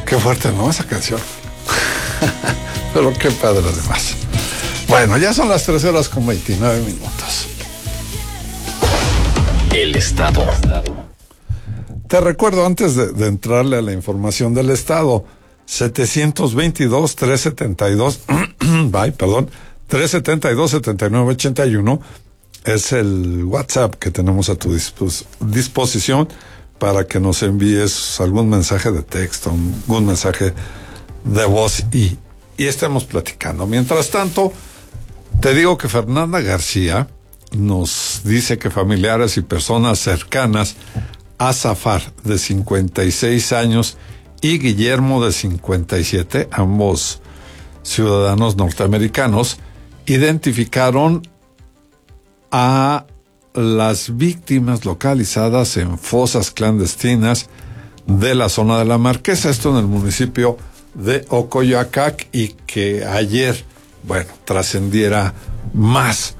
Qué fuerte, ¿no? Esa canción. Pero qué padre además. Bueno, ya son las 3:29. El Estado. Te recuerdo, antes de entrarle a la información del Estado, 722-372, 372-7981 es el WhatsApp que tenemos a tu disposición para que nos envíes algún mensaje de texto, algún mensaje de voz y estemos platicando. Mientras tanto, te digo que Fernanda García nos dice que familiares y personas cercanas a Zafar, de 56 años, y Guillermo, de 57, ambos ciudadanos norteamericanos, identificaron a las víctimas localizadas en fosas clandestinas de la zona de la Marquesa, esto en el municipio de Ocoyoacac, y que ayer, trascendiera más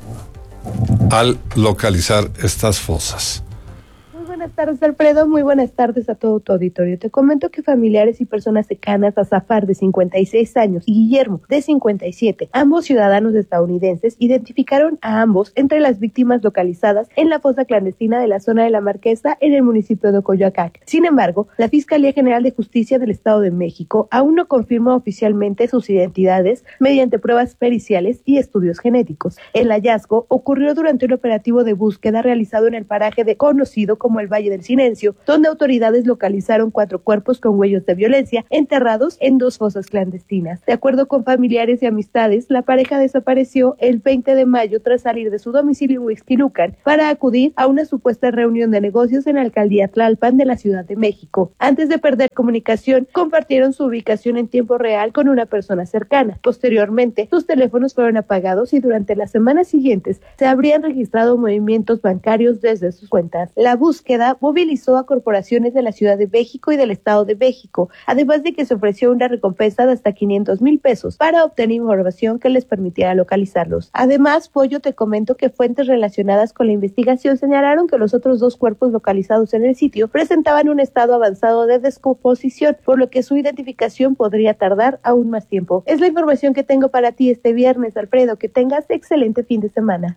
al localizar estas fosas. Buenas tardes, Alfredo. Muy buenas tardes a todo tu auditorio. Te comento que familiares y personas cercanas a Zafar, de 56 años, y Guillermo, de 57, ambos ciudadanos estadounidenses, identificaron a ambos entre las víctimas localizadas en la fosa clandestina de la zona de la Marquesa en el municipio de Ocoyoacac. Sin embargo, la Fiscalía General de Justicia del Estado de México aún no confirma oficialmente sus identidades mediante pruebas periciales y estudios genéticos. El hallazgo ocurrió durante un operativo de búsqueda realizado en el paraje conocido como el Valle del Silencio, donde autoridades localizaron 4 cuerpos con huellas de violencia enterrados en 2 fosas clandestinas. De acuerdo con familiares y amistades, la pareja desapareció el 20 de mayo tras salir de su domicilio en Huixquilucan para acudir a una supuesta reunión de negocios en la alcaldía Tlalpan de la Ciudad de México. Antes de perder comunicación, compartieron su ubicación en tiempo real con una persona cercana. Posteriormente, sus teléfonos fueron apagados y durante las semanas siguientes se habrían registrado movimientos bancarios desde sus cuentas. La búsqueda movilizó a corporaciones de la Ciudad de México y del Estado de México, además de que se ofreció una recompensa de hasta 500,000 pesos para obtener información que les permitiera localizarlos. Además, Pollo, te comento que fuentes relacionadas con la investigación señalaron que los otros 2 cuerpos localizados en el sitio presentaban un estado avanzado de descomposición, por lo que su identificación podría tardar aún más tiempo. Es la información que tengo para ti este viernes, Alfredo. Que tengas excelente fin de semana.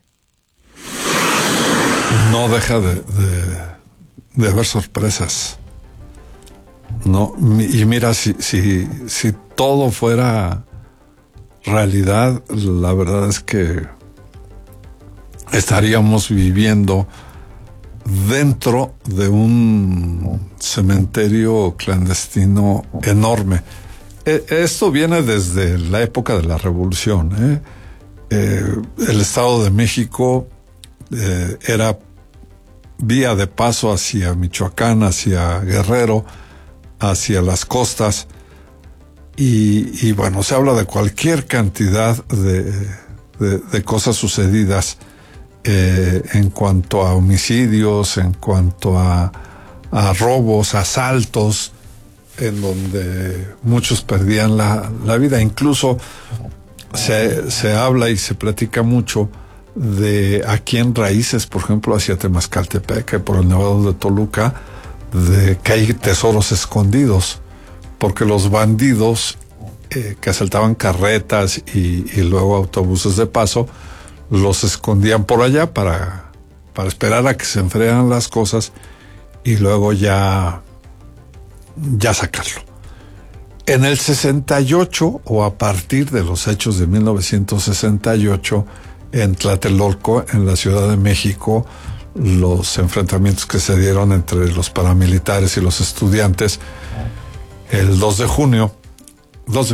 No deja de haber sorpresas. No, y mira, si todo fuera realidad, la verdad es que estaríamos viviendo dentro de un cementerio clandestino enorme. Esto viene desde la época de la Revolución. El Estado de México era vía de paso hacia Michoacán, hacia Guerrero, hacia las costas, y se habla de cualquier cantidad de cosas sucedidas en cuanto a homicidios, en cuanto a robos, asaltos, en donde muchos perdían la vida. Incluso se habla y se platica mucho de aquí en Raíces, por ejemplo, hacia Temascaltepec, por el Nevado de Toluca, de que hay tesoros escondidos, porque los bandidos que asaltaban carretas y luego autobuses de paso, los escondían por allá para esperar a que se enfriaran las cosas y luego ya sacarlo. En el 68, o a partir de los hechos de 1968, en Tlatelolco, en la Ciudad de México, los enfrentamientos que se dieron entre los paramilitares y los estudiantes, el 2 de junio, o 2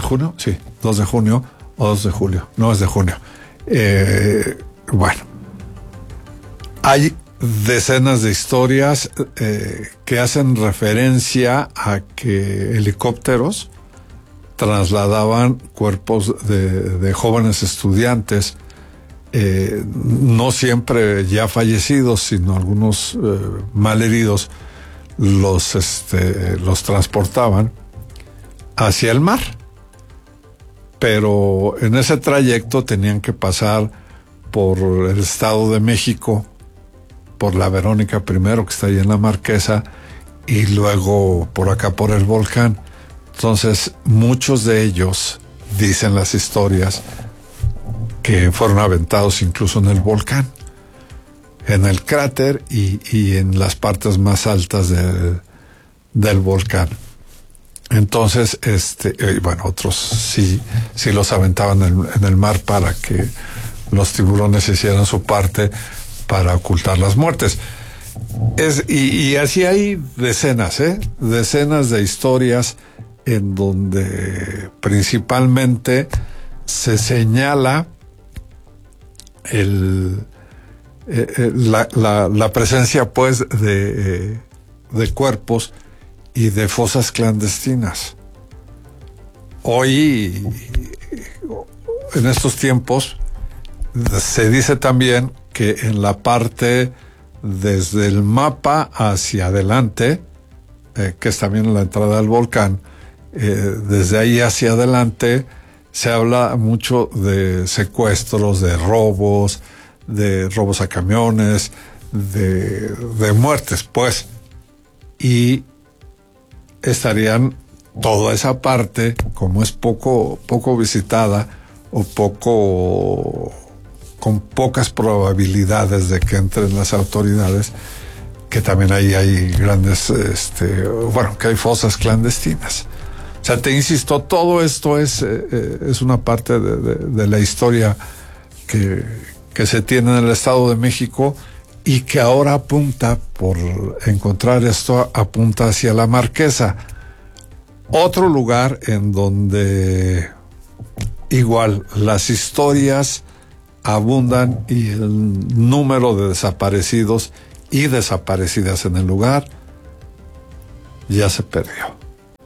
de julio, no es de junio. Hay decenas de historias que hacen referencia a que helicópteros trasladaban cuerpos de jóvenes estudiantes, no siempre ya fallecidos, sino algunos malheridos, los transportaban hacia el mar. Pero en ese trayecto tenían que pasar por el Estado de México, por la Verónica primero, que está ahí en la Marquesa, y luego por acá por el Volcán. Entonces, muchos de ellos, dicen las historias, que fueron aventados incluso en el volcán, en el cráter y en las partes más altas del volcán. Entonces, bueno, otros sí los aventaban en el mar para que los tiburones hicieran su parte para ocultar las muertes. Y así hay decenas de historias en donde principalmente se señala la presencia, pues, de cuerpos y de fosas clandestinas. Hoy, en estos tiempos, se dice también que en la parte desde el mapa hacia adelante, que es también la entrada del volcán, desde ahí hacia adelante se habla mucho de secuestros, de robos a camiones, de muertes, pues, y estarían toda esa parte, como es poco visitada o con pocas probabilidades de que entren las autoridades, que también ahí hay grandes, que hay fosas clandestinas. O sea, te insisto, todo esto es una parte de la historia que se tiene en el Estado de México y que ahora apunta, por encontrar esto, apunta hacia la Marquesa. Otro lugar en donde igual las historias abundan y el número de desaparecidos y desaparecidas en el lugar ya se perdió.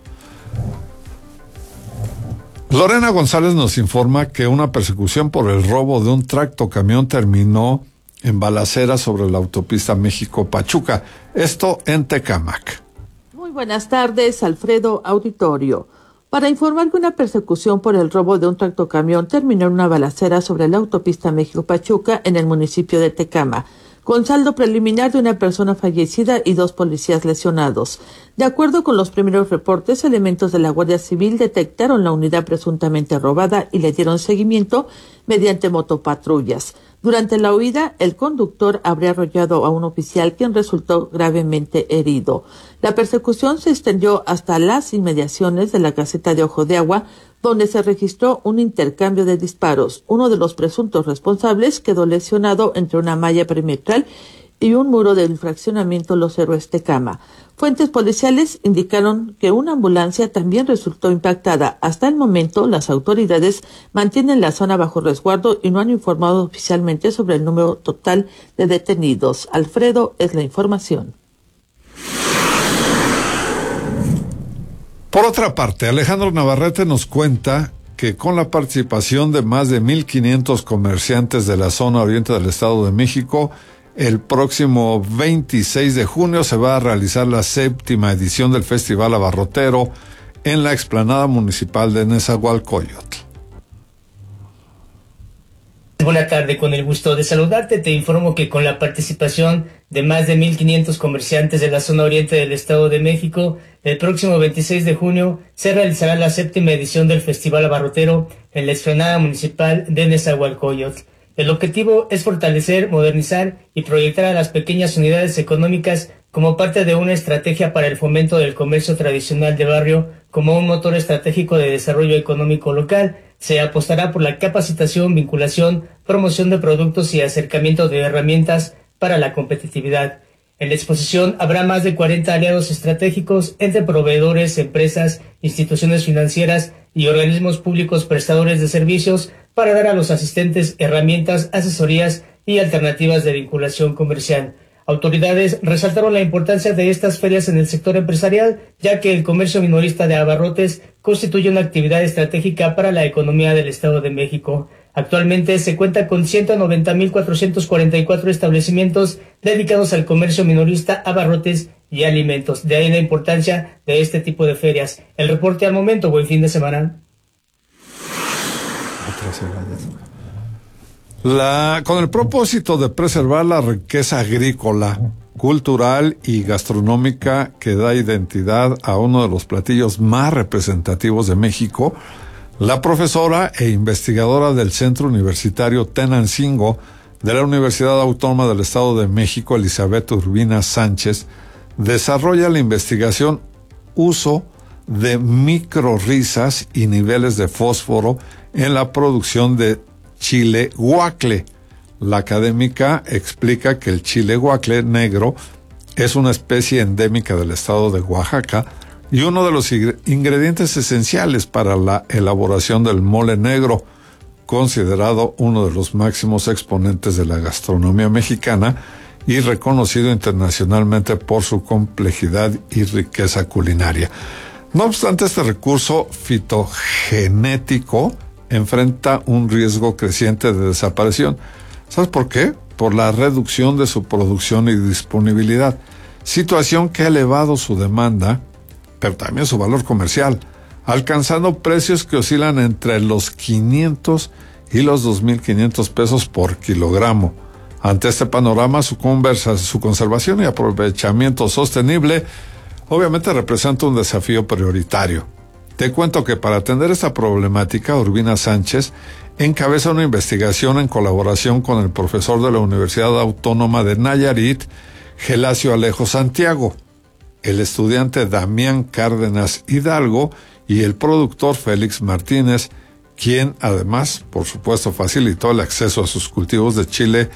Lorena González nos informa que una persecución por el robo de un tractocamión terminó en balacera sobre la autopista México-Pachuca, esto en Tecámac. Muy buenas tardes, Alfredo Auditorio. Para informar que una persecución por el robo de un tractocamión terminó en una balacera sobre la autopista México-Pachuca en el municipio de Tecámac, con saldo preliminar de una persona fallecida y 2 policías lesionados. De acuerdo con los primeros reportes, elementos de la Guardia Civil detectaron la unidad presuntamente robada y le dieron seguimiento mediante motopatrullas. Durante la huida, el conductor habría arrollado a un oficial, quien resultó gravemente herido. La persecución se extendió hasta las inmediaciones de la caseta de Ojo de Agua, donde se registró un intercambio de disparos. Uno de los presuntos responsables quedó lesionado entre una malla perimetral y un muro del fraccionamiento Los Héroes Tecámac. Fuentes policiales indicaron que una ambulancia también resultó impactada. Hasta el momento, las autoridades mantienen la zona bajo resguardo y no han informado oficialmente sobre el número total de detenidos. Alfredo, es la información. Por otra parte, Alejandro Navarrete nos cuenta que con la participación de más de 1,500 comerciantes de la zona oriente del Estado de México, el próximo 26 de junio se va a realizar la 7ª edición del Festival Abarrotero en la explanada municipal de Nezahualcóyotl. Buena tarde, con el gusto de saludarte. Te informo que con la participación de más de 1,500 comerciantes de la zona oriente del Estado de México, el próximo 26 de junio se realizará la 7ª edición del Festival Abarrotero en la explanada municipal de Nezahualcóyotl. El objetivo es fortalecer, modernizar y proyectar a las pequeñas unidades económicas como parte de una estrategia para el fomento del comercio tradicional de barrio como un motor estratégico de desarrollo económico local. Se apostará por la capacitación, vinculación, promoción de productos y acercamiento de herramientas para la competitividad. En la exposición habrá más de 40 aliados estratégicos entre proveedores, empresas, instituciones financieras y organismos públicos prestadores de servicios para dar a los asistentes herramientas, asesorías y alternativas de vinculación comercial. Autoridades resaltaron la importancia de estas ferias en el sector empresarial, ya que el comercio minorista de abarrotes constituye una actividad estratégica para la economía del Estado de México. Actualmente se cuenta con 190,444 establecimientos dedicados al comercio minorista, abarrotes y alimentos. De ahí la importancia de este tipo de ferias. El reporte al momento. Buen fin de semana. Con el propósito de preservar la riqueza agrícola, cultural y gastronómica que da identidad a uno de los platillos más representativos de México, la profesora e investigadora del Centro Universitario Tenancingo de la Universidad Autónoma del Estado de México, Elizabeth Urbina Sánchez, desarrolla la investigación uso de microrrizas y niveles de fósforo en la producción de chile guacle. La académica explica que el chile guacle negro es una especie endémica del estado de Oaxaca y uno de los ingredientes esenciales para la elaboración del mole negro, considerado uno de los máximos exponentes de la gastronomía mexicana y reconocido internacionalmente por su complejidad y riqueza culinaria. No obstante, este recurso fitogenético enfrenta un riesgo creciente de desaparición. ¿Sabes por qué? Por la reducción de su producción y disponibilidad, situación que ha elevado su demanda, pero también su valor comercial, alcanzando precios que oscilan entre los 500 y los 2,500 pesos por kilogramo. Ante este panorama, su conservación y aprovechamiento sostenible obviamente representa un desafío prioritario. Te cuento que para atender esta problemática, Urbina Sánchez encabeza una investigación en colaboración con el profesor de la Universidad Autónoma de Nayarit, Gelacio Alejo Santiago, el estudiante Damián Cárdenas Hidalgo y el productor Félix Martínez, quien además, por supuesto, facilitó el acceso a sus cultivos de chile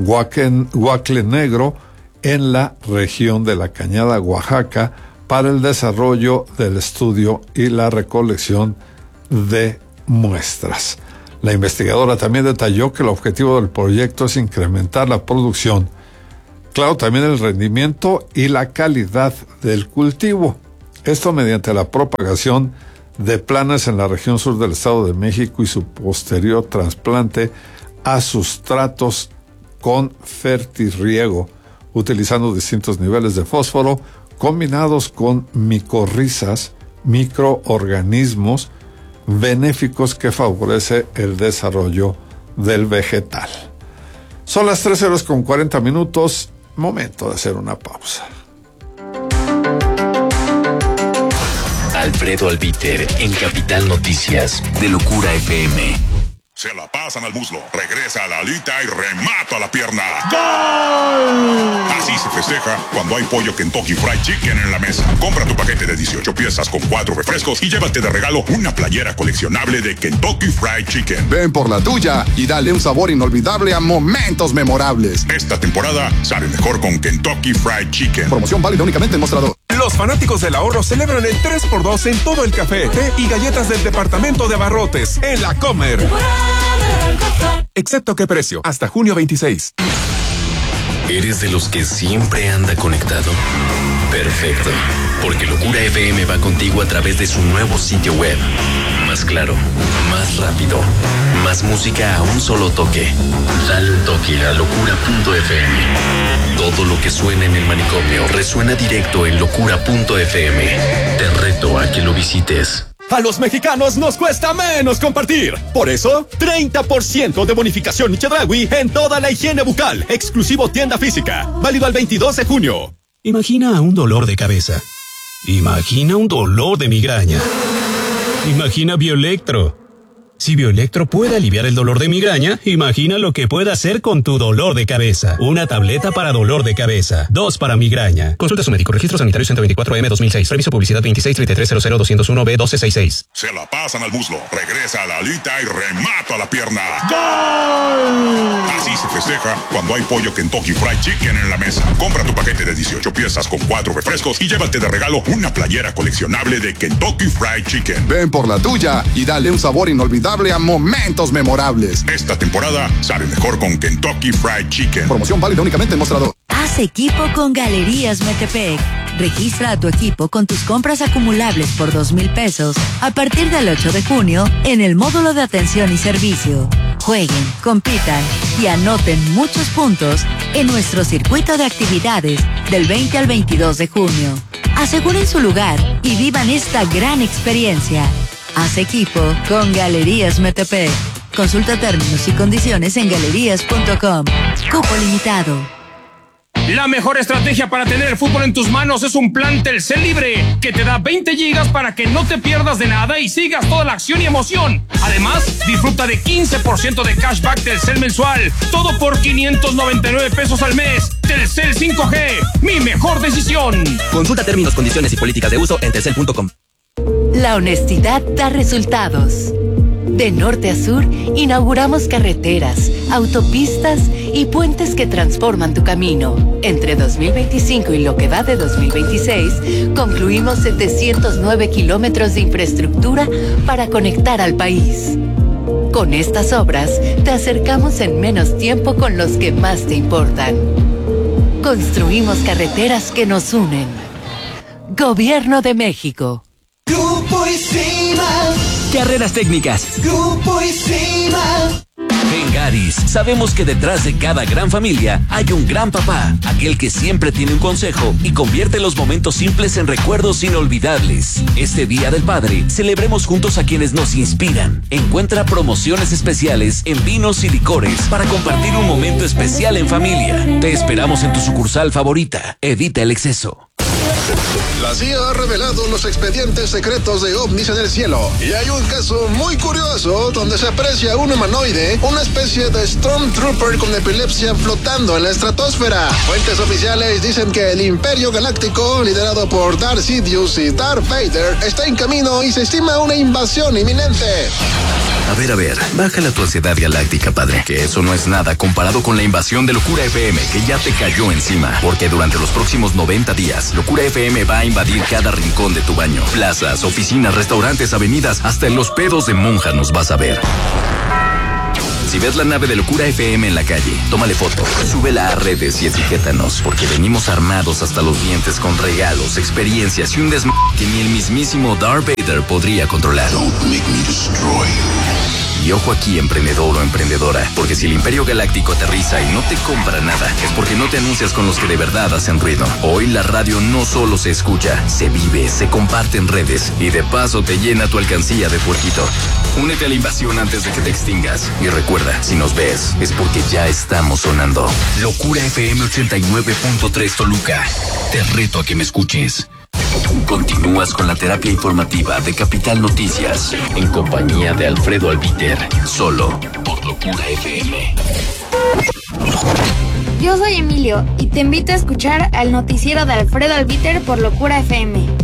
guacle negro en la región de la Cañada, Oaxaca, para el desarrollo del estudio y la recolección de muestras. La investigadora también detalló que el objetivo del proyecto es incrementar la producción, claro, también el rendimiento y la calidad del cultivo. Esto mediante la propagación de planes en la región sur del Estado de México y su posterior trasplante a sustratos con fertirriego, utilizando distintos niveles de fósforo combinados con micorrizas, microorganismos benéficos que favorece el desarrollo del vegetal. Son las 13:40, momento de hacer una pausa. Alfredo Albiter en Capital Noticias de Locura FM. Se la pasan al muslo, regresa a la alita y remata la pierna. ¡Gol! Así se festeja cuando hay pollo Kentucky Fried Chicken en la mesa. Compra tu paquete de 18 piezas con 4 refrescos y llévate de regalo una playera coleccionable de Kentucky Fried Chicken. Ven por la tuya y dale un sabor inolvidable a momentos memorables. Esta temporada sabe mejor con Kentucky Fried Chicken. Promoción válida únicamente en mostrador. Los fanáticos del ahorro celebran el 3x2 en todo el café, té y galletas del departamento de abarrotes en La Comer. Excepto qué precio, hasta junio 26. ¿Eres de los que siempre anda conectado? Perfecto, porque Locura FM va contigo a través de su nuevo sitio web. Más claro, más rápido, más música a un solo toque. Dale un toque a locura.fm. Todo lo que suena en el manicomio resuena directo en locura.fm. Te reto a que lo visites. A los mexicanos nos cuesta menos compartir. Por eso, 30% de bonificación Chedraui en toda la higiene bucal. Exclusivo tienda física. Válido al 22 de junio. Imagina un dolor de cabeza. Imagina un dolor de migraña. Imagina Bioelectro. Si Bioelectro puede aliviar el dolor de migraña, imagina lo que puede hacer con tu dolor de cabeza. Una tableta para dolor de cabeza. 2 para migraña. Consulta a su médico. Registro sanitario 124M 2006. Reviso publicidad 2633000201B1266. Se la pasan al muslo, regresa a la alita y remata la pierna. ¡Gol! Así se festeja cuando hay pollo Kentucky Fried Chicken en la mesa. Compra tu paquete de 18 piezas con 4 refrescos y llévate de regalo una playera coleccionable de Kentucky Fried Chicken. Ven por la tuya y dale un sabor inolvidable a momentos memorables. Esta temporada sabe mejor con Kentucky Fried Chicken. Promoción válida únicamente en mostrador. Haz equipo con Galerías Metepec. Registra a tu equipo con tus compras acumulables por 2,000 pesos a partir del 8 de junio en el módulo de atención y servicio. Jueguen, compitan y anoten muchos puntos en nuestro circuito de actividades del 20 al 22 de junio. Aseguren su lugar y vivan esta gran experiencia. Haz equipo con Galerías Metepec. Consulta términos y condiciones en galerías.com. Cupo limitado. La mejor estrategia para tener el fútbol en tus manos es un plan Telcel Libre, que te da 20 gigas para que no te pierdas de nada y sigas toda la acción y emoción. Además, disfruta de 15% de cashback Telcel mensual, todo por 599 pesos al mes. Telcel 5G, mi mejor decisión. Consulta términos, condiciones y políticas de uso en telcel.com. La honestidad da resultados. De norte a sur, inauguramos carreteras, autopistas y puentes que transforman tu camino. Entre 2025 y lo que va de 2026, concluimos 709 kilómetros de infraestructura para conectar al país. Con estas obras, te acercamos en menos tiempo con los que más te importan. Construimos carreteras que nos unen. Gobierno de México. Grupo Isima. Carreras técnicas. Grupo Isima. En Garis, sabemos que detrás de cada gran familia hay un gran papá, aquel que siempre tiene un consejo y convierte los momentos simples en recuerdos inolvidables. Este Día del Padre, celebremos juntos a quienes nos inspiran. Encuentra promociones especiales en vinos y licores para compartir un momento especial en familia. Te esperamos en tu sucursal favorita. Evita el exceso. La CIA ha revelado los expedientes secretos de ovnis en el cielo. Y hay un caso muy curioso donde se aprecia un humanoide, una especie de Stormtrooper con epilepsia flotando en la estratosfera. Fuentes oficiales dicen que el Imperio Galáctico, liderado por Darth Sidious y Darth Vader, está en camino y se estima una invasión inminente. A ver, bájale a tu ansiedad galáctica, padre, que eso no es nada comparado con la invasión de Locura FM que ya te cayó encima, porque durante los próximos 90 días, Locura FM va a invadir cada rincón de tu baño, plazas, oficinas, restaurantes, avenidas, hasta en los pedos de monja nos vas a ver. Si ves la nave de Locura FM en la calle, tómale foto, súbela a redes y etiquétanos, porque venimos armados hasta los dientes con regalos, experiencias y un desmadre que ni el mismísimo Darth Vader podría controlar. Don't make me destroy you. Y ojo aquí, emprendedor o emprendedora, porque si el Imperio Galáctico aterriza y no te compra nada, es porque no te anuncias con los que de verdad hacen ruido. Hoy la radio no solo se escucha, se vive, se comparte en redes y de paso te llena tu alcancía de puerquito. Únete a la invasión antes de que te extingas. Y recuerda, si nos ves, es porque ya estamos sonando. Locura FM 89.3 Toluca. Te reto a que me escuches. Continúas con la terapia informativa de Capital Noticias en compañía de Alfredo Albiter, solo por Locura FM. Yo soy Emilio y te invito a escuchar al noticiero de Alfredo Albiter por Locura FM.